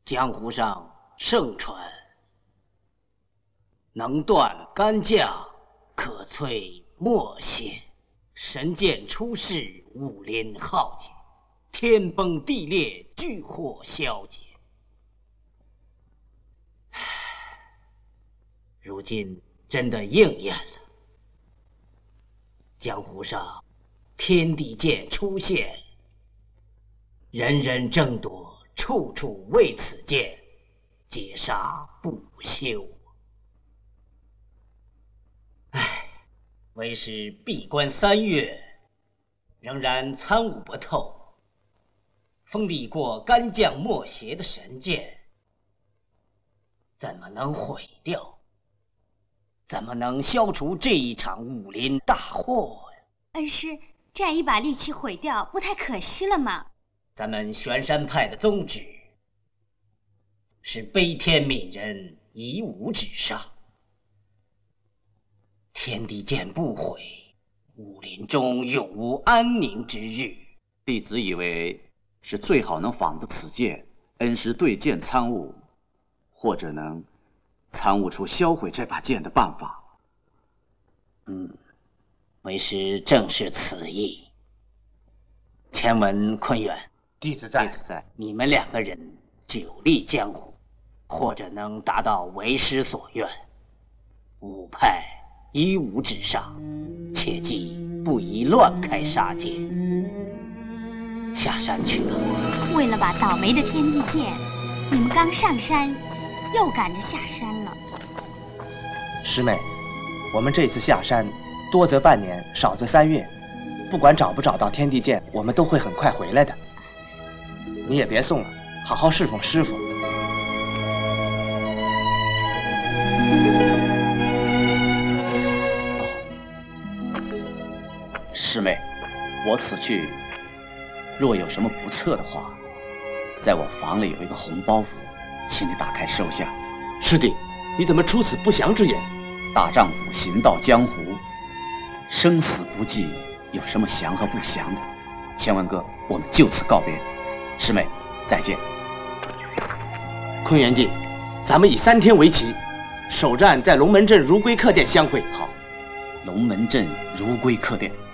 江湖上盛传，能断干将，可摧墨邪。神剑出世，武林浩劫，天崩地裂，巨祸消解。如今真的应验了，江湖上天地剑出现，人人争夺，处处为此剑，劫杀不休。为师闭关3月，仍然参悟不透。锋利过干将墨邪的神剑，怎么能毁掉？怎么能消除这一场武林大祸呀？ 恩师，这样一把利器毁掉，不太可惜了吗？ 咱们玄山派的宗旨是悲天悯人，以武止上。天地剑不毁，武林中永无安宁之日。 弟子以为是最好能仿得此剑，恩师对剑参悟，或者能参悟出销毁这把剑的办法。 为师正是此意。前文坤远， 弟子在。 你们2个人久立江湖，或者能达到为师所愿。武派以武止上，切记不宜乱开杀戒。下山去了。 为了把倒霉的天地剑，你们刚上山，又赶着下山了。 师妹，我们这次下山，多则半年，少则3月。不管找不找到天地剑，我们都会很快回来的。你也别送了，好好侍奉师傅。 师妹，我此去若有什么不测的话，在我房里有一个红包袱，请你打开收下。 师弟，你怎么出此不祥之言？ 大丈夫行到江湖，生死不计，有什么祥和不祥的？千文哥，我们就此告别。师妹，再见。 坤元弟，咱们以3天为期，首战在龙门镇如归客店相会。 好，龙门镇如归客店。